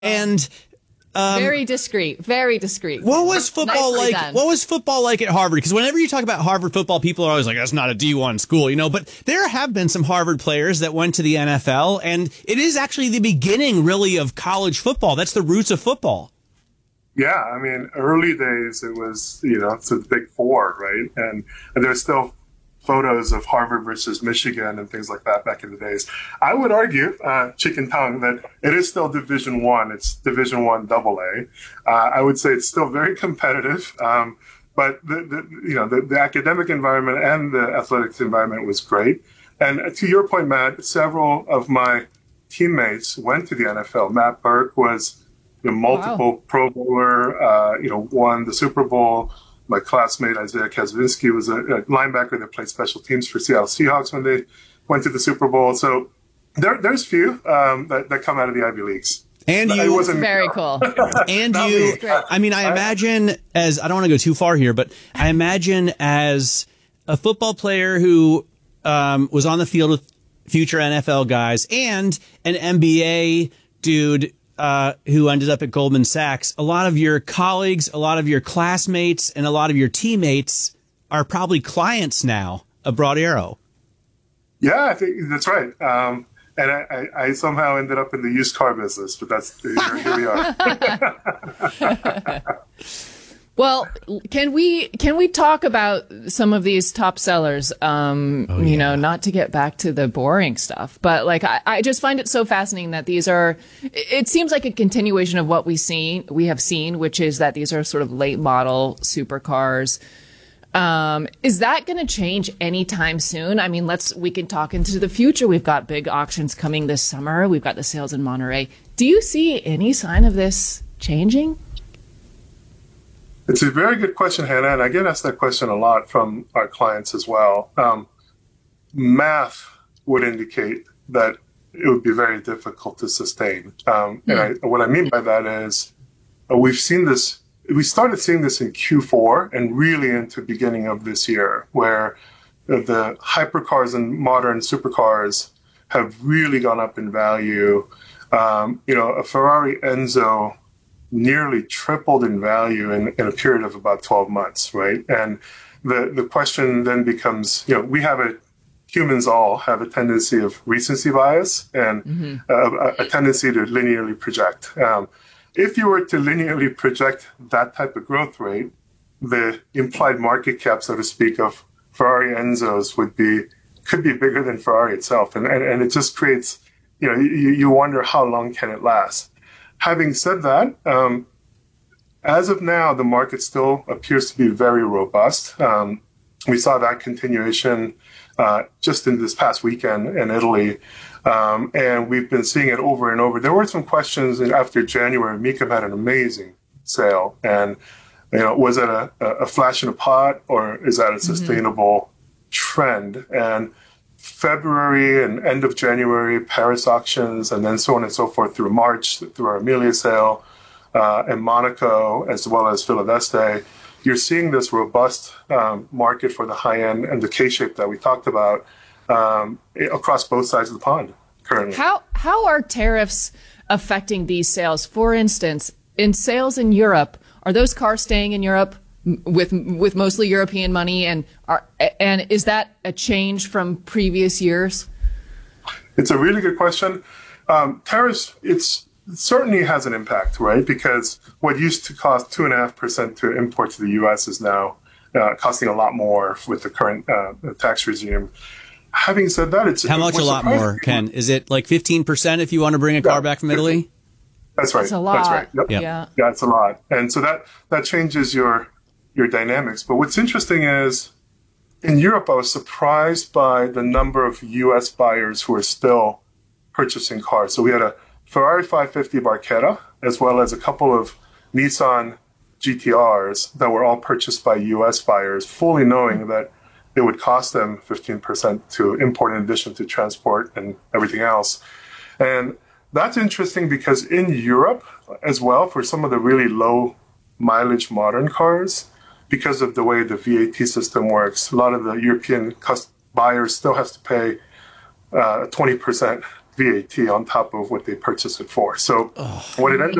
And very discreet, very discreet. What was football Nicely like? done. What was football like at Harvard? Because whenever you talk about Harvard football, people are always like, "That's not a D1 school," you know. But there have been some Harvard players that went to the NFL, and it is actually the beginning, really, of college football. That's the roots of football. Yeah, I mean, early days it was, it's the Big Four, right? And there's still photos of Harvard versus Michigan and things like that back in the days. I would argue, chicken tongue, that it is still Division One. It's Division One AA. I would say it's still very competitive, but the academic environment and the athletics environment was great. And to your point, Matt, several of my teammates went to the NFL. Matt Burke was multiple Pro Bowler, won the Super Bowl. My classmate Isaiah Kazvinsky was a linebacker that played special teams for Seattle Seahawks when they went to the Super Bowl. So there's few that come out of the Ivy Leagues. And you wasn't very cool. And you, I mean, I imagine I don't want to go too far here, but I imagine as a football player who was on the field with future NFL guys and an MBA dude who ended up at Goldman Sachs, a lot of your colleagues, a lot of your classmates, and a lot of your teammates are probably clients now of Broad Arrow. Yeah, I think that's right. And I somehow ended up in the used car business, but here we are. Well, can we talk about some of these top sellers? Not to get back to the boring stuff, but I just find it so fascinating that these are. It seems like a continuation of what we have seen, which is that these are sort of late model supercars. Is that going to change anytime soon? I mean, we can talk into the future. We've got big auctions coming this summer. We've got the sales in Monterey. Do you see any sign of this changing? It's a very good question, Hannah, and I get asked that question a lot from our clients as well. Math would indicate that it would be very difficult to sustain. What I mean by that is we started seeing this in Q4 and really into beginning of this year, where the hypercars and modern supercars have really gone up in value. A Ferrari Enzo nearly tripled in value in a period of about 12 months, right? And the question then becomes, humans all have a tendency of recency bias and a tendency to linearly project. If you were to linearly project that type of growth rate, the implied market cap, so to speak, of Ferrari Enzos could be bigger than Ferrari itself. And it just creates, you wonder how long can it last? Having said that, as of now, the market still appears to be very robust. We saw that continuation just in this past weekend in Italy, and we've been seeing it over and over. There were some questions after January. Mecum had an amazing sale, and was it a flash in a pot, or is that a sustainable trend? And February and end of January, Paris auctions, and then so on and so forth through March, through our Amelia sale, and Monaco, as well as Philadelphia, you're seeing this robust market for the high end and the K-shape that we talked about across both sides of the pond currently. How are tariffs affecting these sales? For instance, in sales in Europe, are those cars staying in Europe with mostly European money, and is that a change from previous years? It's a really good question. Tariffs, it certainly has an impact, right? Because what used to cost 2.5% to import to the U.S. is now costing a lot more with the current tax regime. Having said that, it's how much a lot more, Ken? Is it like 15% if you want to bring a car back from Italy? That's right. That's a lot. That's right. Yep. Yeah, it's a lot, and so that changes your dynamics. But what's interesting is in Europe, I was surprised by the number of U.S. buyers who are still purchasing cars. So we had a Ferrari 550 Barchetta, as well as a couple of Nissan GTRs that were all purchased by U.S. buyers, fully knowing that it would cost them 15% to import in addition to transport and everything else. And that's interesting because in Europe as well, for some of the really low mileage modern cars, because of the way the VAT system works, a lot of the European buyers still have to pay 20% VAT on top of what they purchased it for. So what it ended